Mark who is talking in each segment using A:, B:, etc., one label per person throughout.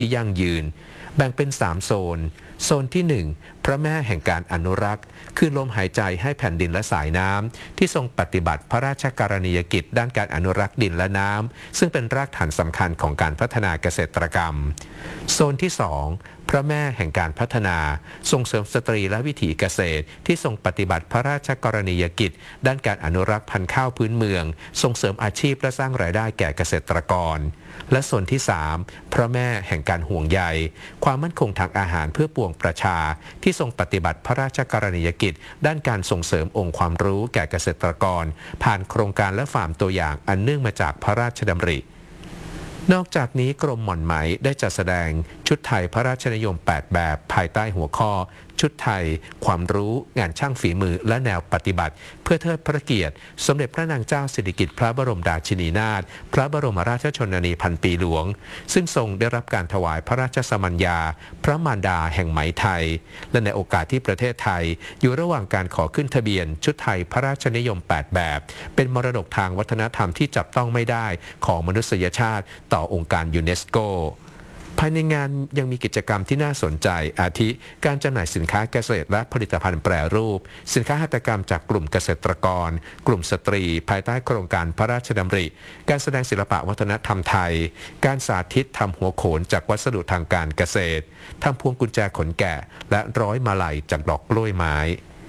A: ที่ยั่งยืนแบ่งเป็น3โซนที่1พระแม่แห่งการอนุรักษ์คือลมหายใจให้แผ่นดินและสายน้ำที่ทรงปฏิบัติพระราชกรณียกิจด้านการอนุรักษ์ดินและน้ำซึ่งเป็นรากฐานสำคัญของการพัฒนาเกษตรกรรมโซนที่2พระแม่แห่งการพัฒนาส่งเสริมสตรีและวิถีเกษตรที่ทรงปฏิบัติพระราชกรณียกิจด้านการอนุรักษ์พันธุ์ข้าวพื้นเมืองส่งเสริมอาชีพและสร้างรายได้แก่เกษตรกรและส่วนที่3พระแม่แห่งการห่วงใยความมั่นคงทางอาหารเพื่อปวงประชาที่ทรงปฏิบัติพระราชกรณียกิจด้านการส่งเสริมองค์ความรู้แก่เกษตรกรผ่านโครงการและฟาร์มตัวอย่างอันเนื่องมาจากพระราชดำรินอกจากนี้กรมหม่อนไหมได้จัดแสดงชุดไทยพระราชนิยม8แบบภายใต้หัวข้อชุดไทยความรู้งานช่างฝีมือและแนวปฏิบัติเพื่อเทิดพระเกียรติสมเด็จพระนางเจ้าสิริกิติ์พระบรมราชินีนาถพระบรมราชชนนีพันปีหลวงซึ่งทรงได้รับการถวายพระราชสมัญญาพระมารดาแห่งไหมไทยและในโอกาสที่ประเทศไทยอยู่ระหว่างการขอขึ้นทะเบียนชุดไทยพระราชนิยม8แบบเป็นมรดกทางวัฒนธรรมที่จับต้องไม่ได้ของมนุษยชาติต่อองค์การยูเนสโกภายในงานยังมีกิจกรรมที่น่าสนใจอาทิการจำหน่ายสินค้าเกษตรและผลิตภัณฑ์แปรรูปสินค้าหัตถกรรมจากกลุ่มเกษตรกรกลุ่มสตรีภายใต้โครงการพระราชดำริการแสดงศิลปะวัฒนธรรมไทยการสาธิตทำหัวโขนจากวัสดุทางการเกษตรทำพวงกุญแจขนแกะและร้อยมาลัยจากดอกกล้วยไม้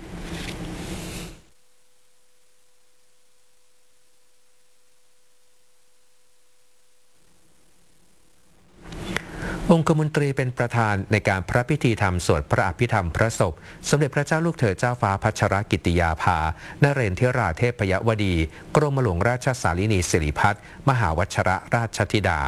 A: องคมนตรีเป็นประธานในการพระพิธีธรรมสวดพระอภิธรรมพระศพสมเด็จพระเจ้าลูกเธอเจ้าฟ้าพัชรกิติยาภานเรนทิราเทพยวดีกรมหลวงราชสารินีสิริพัฒน์มหาวชรราชธิดา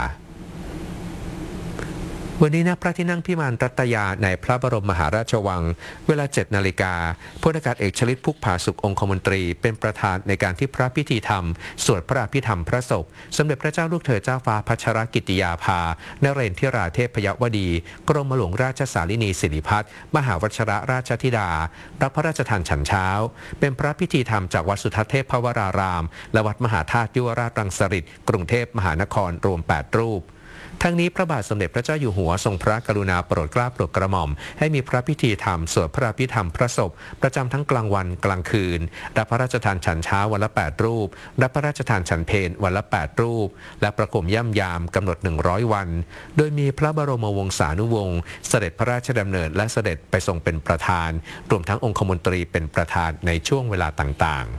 A: วันนี้ณพระที่นั่งพิมานรัตยาในพระบรมมหาราชวังเวลา 7 นาฬิกาพลอากาศเอกชลิต พุกผาสุของคมนตรีเป็นประธานในการที่พระพิธีธรรมสวดพระอภิธรรมพระศพสมเด็จพระเจ้าลูกเธอเจ้าฟ้าพัชรกิติยาภานเรนทิราเทพยวดีกรมหลวงราชสารินีสิริพัฒน์มหาวชรราชธิดารับพระราชทานฉันเช้าเป็นพระพิธีธรรมจากวัดสุทัศน์เทพวรารามและวัดมหาธาตุยุวราชรังสฤษฎ์กรุงเทพมหานครรวม8รูปทั้งนี้พระบาทสมเด็จพระเจ้าอยู่หัวทรงพระกรุณาโปรดเกล้าโปรดกระหม่อมให้มีพระพิธีธรรมสวดพระอภิธรรมพระศพประจำทั้งกลางวันกลางคืนรับพระราชทานฉันเช้าวันละ8รูปรับพระราชทานฉันเพลวันละ8รูปและประกมย่ำยามกำหนด100วันโดยมีพระบรมวงศานุวงศ์เสด็จพระราชดำเนินและเสด็จไปทรงเป็นประธานรวมทั้งองคมนตรีเป็นประธานในช่วงเวลาต่างๆ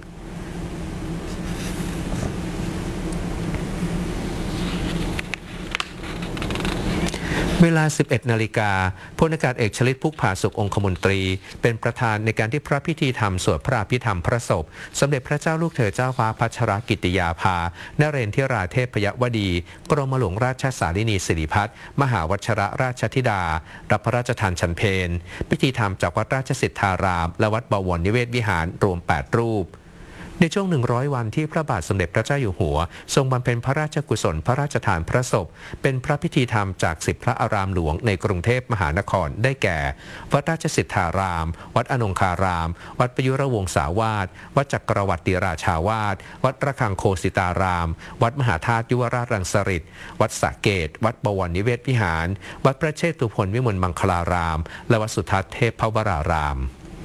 A: เวลา 11 นาฬิกาพลอากาศเอกชลิต พุกผาสุของคมนตรีเป็นประธานในการที่พระพิธีธรรมสวดพระอภิธรรมพระศพสมเด็จพระเจ้าลูกเธอเจ้าฟ้าพัชรกิติยาภานเรนทิราเทพยวดีกรมหลวงราชสารินีสิริพัฒน์มหาวชรราชธิดารับพระราชทานฉันเพลพิธีธรรมจากวัดราชสิทธารามและวัดบวรนิเวศวิหารรวม8รูปในช่วง100วันที่พระบาทสมเด็จพระเจ้าอยู่หัวทรงบำเพ็ญพระราชกุศลพระราชทานพระศพเป็นพระพิธีธรรมจาก10พระอารามหลวงในกรุงเทพมหานครได้แก่วัดราชสิทธารามวัดอนงคารามวัดประยุรวงศาวาสวัดจักรวรรดิราชาวาสวัดระฆังโคสิตารามวัดมหาธาตุยุวราชรังสฤษฎ์วัดสระเกตวัดบวรนิเวศวิหารวัดพระเชตุพนวิมลมังคลารามและวัดสุทัศน์เทพวราราม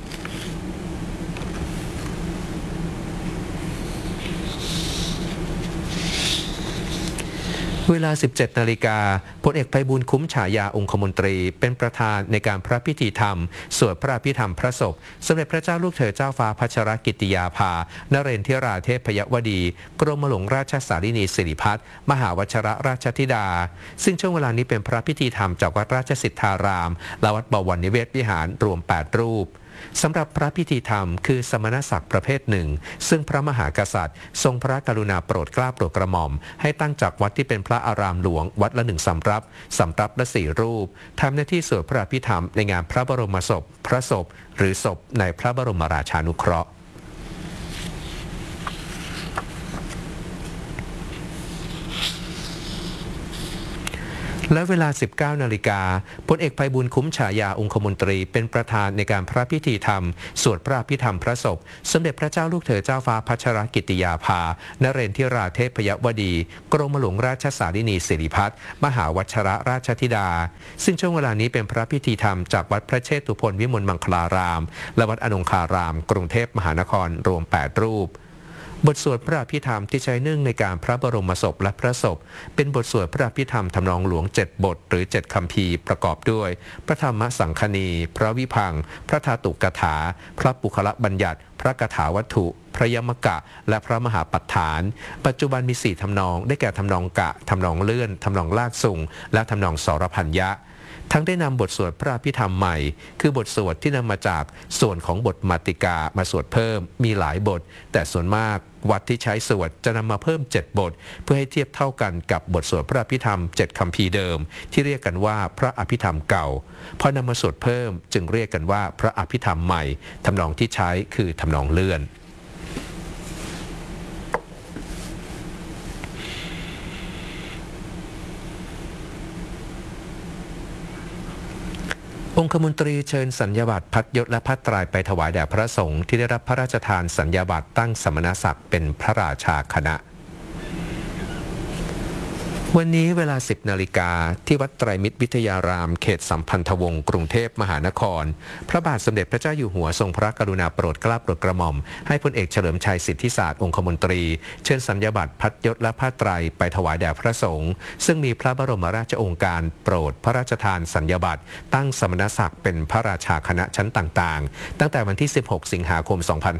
A: เวลา 17 นาฬิกาพลเอกไพบูลย์คุ้มฉายาองคมนตรีเป็นประธานในการพระพิธีธรรมสวดพระอภิธรรมพระศพสมเด็จพระเจ้าลูกเธอเจ้าฟ้าพัชรกิติยาภานเรนทิราเทพยวดีกรมหลวงราชสารินีสิริพัฒน์มหาวชรราชธิดาซึ่งช่วงเวลานี้เป็นพระพิธีธรรมจากวัดราชสิทธารามและวัดบวรนิเวศวิหารรวม8รูปสำหรับพระพิธีธรรมคือสมณศักดิ์ประเภทหนึ่งซึ่งพระมหากษัตริย์ทรงพระกรุณาโปรดเกล้าโปรดกระหม่อมให้ตั้งจากวัดที่เป็นพระอารามหลวงวัดละ1สำรับละ4รูปทำหน้าที่สวดพระอภิธรรมในงานพระบรมศพพระศพหรือศพในพระบรมราชานุเคราะห์และเวลา 19 นาฬิกาพลเอกไพบูลย์คุ้มฉายาองคมนตรีเป็นประธานในการพระพิธีธรรมสวดพระอภิธรรมพระศพสมเด็จพระเจ้าลูกเธอเจ้าฟ้าพัชรกิติยาภานเรนทิราเทพยวดีกรมหลวงราชสารินีสิริพัฒน์มหาวชรราชธิดาซึ่งช่วงเวลานี้เป็นพระพิธีธรรมจากวัดพระเชตุพนวิมลมังคลารามและวัดอนงคารามกรุงเทพมหานครรวม 8 รูปบทสวดพระอภิธรรมที่ใช้เนื่องในการพระบรมศพและพระศพเป็นบทสวดพระอภิธรรมทำนองหลวง7 บทหรือ7 คัมภีร์ประกอบด้วยพระธรรมสังคณีพระวิพังค์พระธาตุกถาพระปุคละบัญญัติพระกถาวัตถุพระยมกะและพระมหาปัฏฐานปัจจุบันมี4 ทำนองได้แก่ทำนองกะทำนองเลื่อนทำนองลากสุงและทำนองสรพัญญะทั้งได้นำบทสวดพระอภิธรรมใหม่คือบทสวดที่นำมาจากส่วนของบทมาติกามาสวดเพิ่มมีหลายบทแต่ส่วนมากวัดที่ใช้สวดจะนำมาเพิ่ม7 บทเพื่อให้เทียบเท่ากันกับบทสวดพระอภิธรรม7 คัมภีร์เดิมที่เรียกกันว่าพระอภิธรรมเก่าพอนำมาสวดเพิ่มจึงเรียกกันว่าพระอภิธรรมใหม่ทำนองที่ใช้คือทำนองเลื่อนองคมนตรีเชิญสัญญาบัตรพัดยศและพัดตรายไปถวายแด่พระสงฆ์ที่ได้รับพระราชทานสัญญาบัตรตั้งสมณศักดิ์เป็นพระราชาคณะวันนี้เวลา 10 นาฬิกาที่วัดไตรมิตรวิทยารามเขตสัมพันธวงศ์กรุงเทพมหานครพระบาทสมเด็จพระเจ้าอยู่หัวทรงพระกรุณาโปรดเกล้าโปรดกระหม่อมให้พลเอกเฉลิมชัยสิทธิศาสตร์องคมนตรีเชิญสัญญาบัตรพัดยศและผ้าไตรไปถวายแด่พระสงฆ์ซึ่งมีพระบรมราชโองการโปรดพระราชทานสัญญาบัตรตั้งสมณศักดิ์เป็นพระราชาคณะชั้นต่างๆตั้งแต่วันที่ 16 สิงหาคม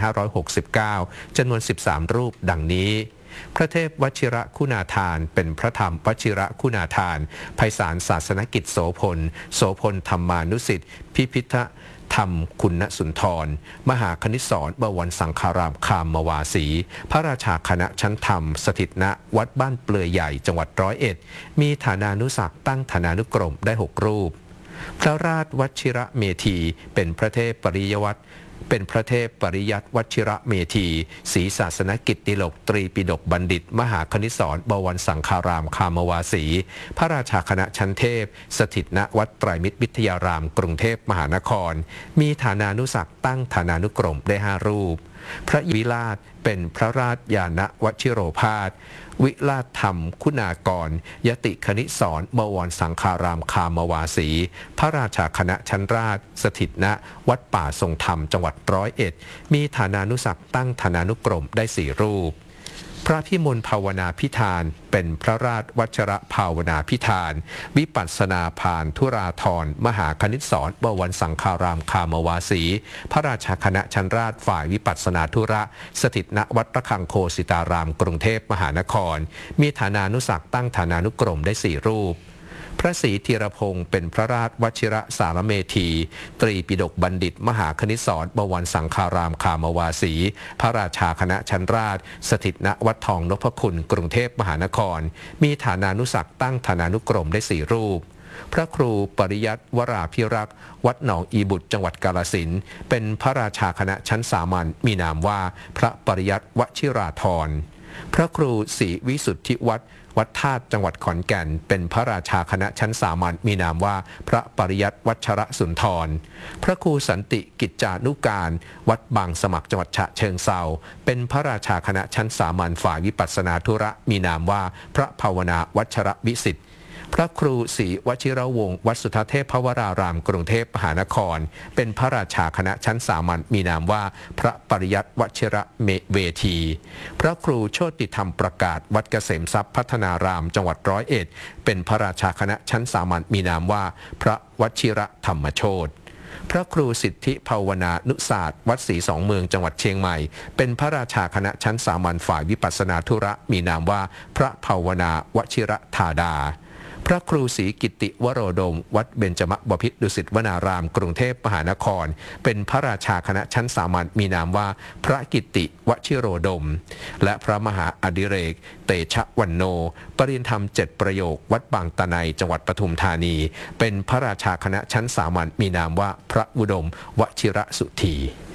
A: 2569 จำนวน 13 รูปดังนี้พระเทพวชิระคุณาทานเป็นพระธรรมวชิระคุณาทานไพศาลศาสนกิจโสพลธรรมานุสิทธิพิพิธธรรมคุณสุนทรมหาคณิตศรบวรสังฆารามคามวาสีพระราชาคณะชั้นธรรมสถิตณวัดบ้านเปลือยใหญ่จังหวัด101มีฐานานุศักดิ์ตั้งฐานานุกรมได้6 รูปพระราชวชิระเมธีเป็นพระเทพปริยวัตรเป็นพระเทพปริยัติวชิระเมธีศรีศาสนกิจติลกตรีปิฎกบัณฑิตมหาคณิตศรบวรสังฆารามคามวาสีพระราชาคณะชั้นเทพสถิตณวัดไตรมิตรวิทยารามกรุงเทพมหานครมีฐานานุศักดิ์ตั้งฐานานุกรมได้5 รูปพระวิราชเป็นพระราชยานวชิโรภาสวิราชธรรมคุณากรยติคณิสรบวรสังฆารามคามวาสีพระราชาคณะชั้นราชสถิตณวัดป่าทรงธรรมจังหวัด101มีฐานานุศักดิ์ตั้งฐานานุกรมได้4 รูปพระพิมลภาวนาพิธานเป็นพระราชวชระภาวนาพิธานวิปัสสนาพานธุราธรมหาคณิตศรบวรสังฆารามคามวาสีพระราชาคณะชั้นราชฝ่ายวิปัสสนาธุระสถิตณวัดระฆังโคสิตารามกรุงเทพมหานครมีฐานานุศักดิ์ตั้งฐานานุกรมได้4 รูปพระศรีธีรพงศ์เป็นพระราชวชิระสารเมธีตรีปิฎกบัณฑิตมหาคณิตศรบวรสังฆารามคามวาสีพระราชาคณะชั้นราชสถิตณวัดทองนพคุณกรุงเทพมหานครมีฐานานุศักดิ์ตั้งฐานานุกรมได้4 รูปพระครูปริยัติวราภิรักษ์วัดหนองอีบุตรจังหวัดกาฬสินธุ์เป็นพระราชาคณะชั้นสามัญมีนามว่าพระปริยัติวชิราธรพระครูศรีวิสุทธิวัดธาตุจังหวัดขอนแก่นเป็นพระราชาคณะชั้นสามัญมีนามว่าพระปริยัติวัชรสุนทรพระครูสันติกิจจานุการวัดบางสมัครจังหวัดฉะเชิงเทราเป็นพระราชาคณะชั้นสามัญฝ่ายวิปัสสนาธุระมีนามว่าพระภาวนาวัชรวิสิทธิ์พระครูศรีวชิรวงศ์วัดสุทธเทพวรารามกรุงเทพมหานครเป็นพระราชาคณะชั้นสามัญมีนามว่าพระปริยัติวชิระเวทีพระครูโชติธรรมประกาศวัดเกษมทรัพย์พัฒนารามจังหวัด101เป็นพระราชาคณะชั้นสามัญมีนามว่าพระวชิระธรรมโชติพระครูสิทธิภาวนานุศาสตร์วัดศรีสองเมืองจังหวัดเชียงใหม่เป็นพระราชาคณะชั้นสามัญฝ่ายวิปัสสนาธุระมีนามว่าพระภาวนาวชิระธาดาพระครูศรีกิติวโรดมวัดเบญจมบพิตรดุสิตวนารามกรุงเทพมหานครเป็นพระราชาคณะชั้นสามัญมีนามว่าพระกิติวชิโรดมและพระมหาอดิเรกเตชะวันโนปริญธรรม7 ประโยควัดบางตะไนจังหวัดปทุมธานีเป็นพระราชาคณะชั้นสามัญมีนามว่าพระอุดมวชิระสุธี